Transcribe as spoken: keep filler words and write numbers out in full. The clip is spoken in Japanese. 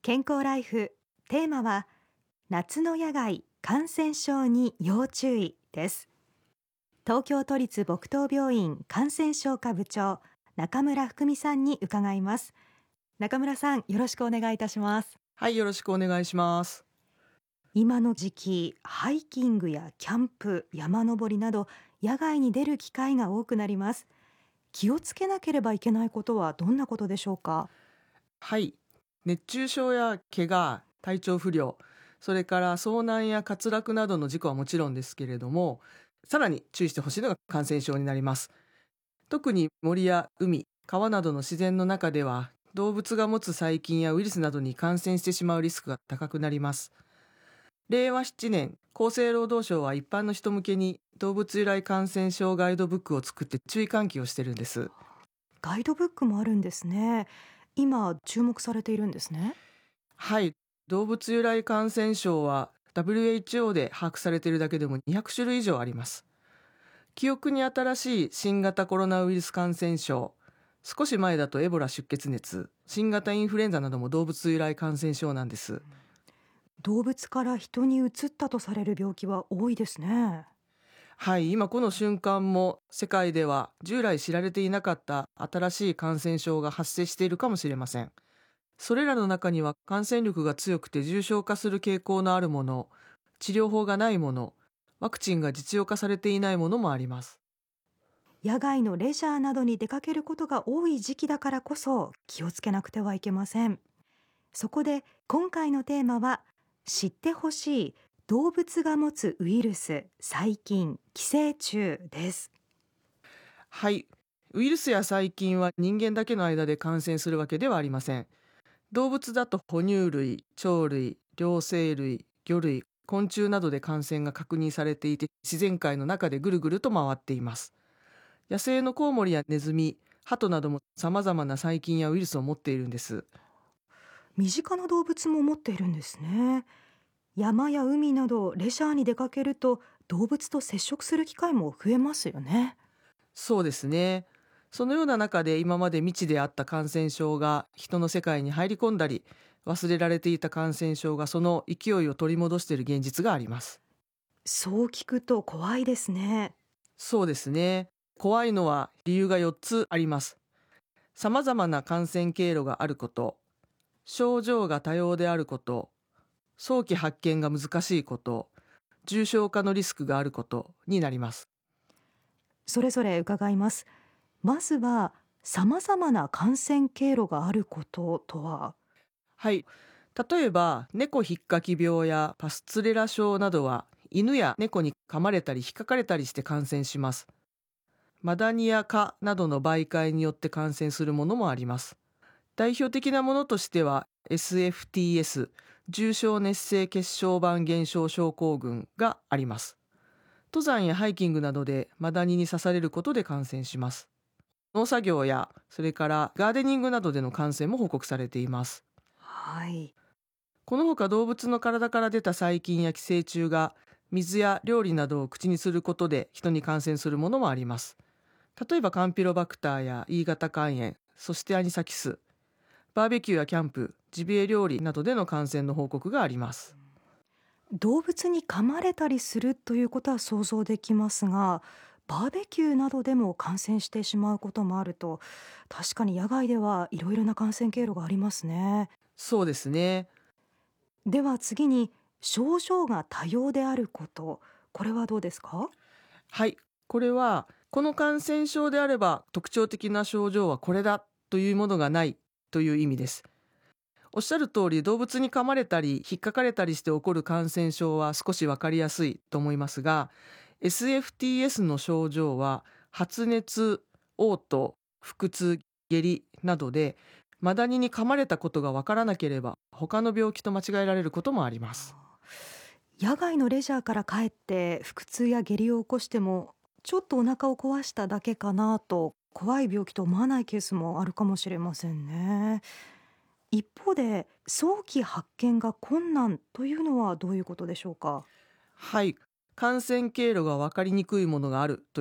健康ライフ、テーマは夏の野外感染症に要注意です。東京都立墨東病院感染症科部長、中村福美さんに伺います。中村さん、よろしくお願いいたします。 はい、よろしくお願いします。 今の時期、ハイキングやキャンプ、山登りなど野外に出る機会が多くなります。気をつけなければいけないことはどんなことでしょうか？ はい、熱中症や怪我、体調不良、それから遭難や滑落などの事故はもちろんですけれども、さらに注意してほしいのが感染症になります。特に森や海、川などの自然の中では、動物が持つ細菌やウイルスなどに感染してしまうリスクが高くなります。れいわななねん、厚生労働省は一般の人向けに動物由来感染症ガイドブックを作って注意喚起をしてるんです。 ガイドブックもあるんですね。今注目されているんですね。 はい、動物由来感染症は ダブリューエイチオー で把握されているだけでもにひゃくしゅるい以上あります。記憶に新しい新型コロナウイルス感染症、少し前だとエボラ出血熱、新型インフルエンザなども動物由来感染症なんです。 動物から人に移ったとされる病気は多いですね。 はい、今この瞬間も世界では従来知られていなかった新しい感染症が発生しているかもしれません。それらの中には感染力が強くて重症化する傾向のあるもの、治療法がないもの、ワクチンが実用化されていないものもあります。 野外のレジャーなどに出かけることが多い時期だからこそ気をつけなくてはいけません。そこで今回のテーマは、知ってほしい動物が持つウイルス、細菌、寄生虫です。 はい、ウイルスや細菌は人間だけの間で感染するわけではありません。動物だと哺乳類、鳥類、両生類、魚類、昆虫などで感染が確認されていて、自然界の中でぐるぐると回っています。野生のコウモリやネズミ、ハトなども様々な細菌やウイルスを持っているんです。 身近な動物も持っているんですね。山や海などレジャーに出かけると動物と接触する機会も増えますよね。 そうですね。そのような中で今まで未知であった感染症が人の世界に入り込んだり、忘れられていた感染症がその勢いを取り戻している現実があります。 そう聞くと怖いですね。 そうですね。怖いのは理由がよっつあります。様々な感染経路があること、症状が多様であること、早期発見が難しいこと、重症化のリスクがあることになります。 それぞれ伺います。まずは様々な感染経路があることとは？ はい。例えば、猫ひっかき病やパスツレラ症などは、犬や猫に噛まれたり引っかかれたりして感染します。マダニや蚊などの媒介によって感染するものもあります。代表的なものとしては、エスエフティーエス、重症熱性血小板減少症候群があります。登山やハイキングなどでマダニに刺されることで感染します。農作業や、それからガーデニングなどでの感染も報告されています。 はい。 このほか動物の体から出た細菌や寄生虫が水や料理などを口にすることで人に感染するものもあります。例えばカンピロバクターや E 型肝炎、そしてアニサキス、バーベキューやキャンプ、ジビエ料理などでの感染の報告があります。 動物に噛まれたりするということは想像できますが、バーベキューなどでも感染してしまうこともあると、確かに野外ではいろいろな感染経路がありますね。 そうですね。 では次に、症状が多様であること、これはどうですか？ はい。これは、この感染症であれば特徴的な症状はこれだというものがないという意味です。おっしゃる通り、動物に噛まれたり引っかかれたりして起こる感染症は少しわかりやすいと思いますが、 エスエフティーエス の症状は発熱、嘔吐、腹痛、下痢などで、マダニに噛まれたことがわからなければ他の病気と間違えられることもあります。 野外のレジャーから帰って腹痛や下痢を起こしても、ちょっとお腹を壊しただけかなと怖い病気と思わないケースもあるかもしれませんね。一方で早期発見が困難というのはどういうことでしょうか？ はい。感染経路がわかりにくいものがあると